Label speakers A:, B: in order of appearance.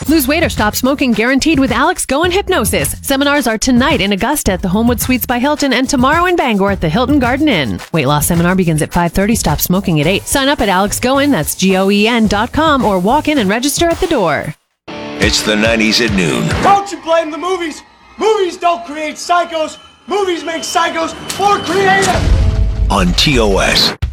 A: Lose weight or stop smoking guaranteed with Alex Go and Hypnosis. Seminars are tonight in Augusta at the Homewood Suites by Hilton and tomorrow in Bangor at the Hilton Garden Inn. Weight loss seminar begins at 5:30. Stop smoking at 8. Sign up at AlexGoin, that's GOEN.com, or walk in and register at the door.
B: It's the 90s at noon.
C: Don't you blame the movies. Movies don't create psychos. Movies make psychos more creative.
B: On TOS.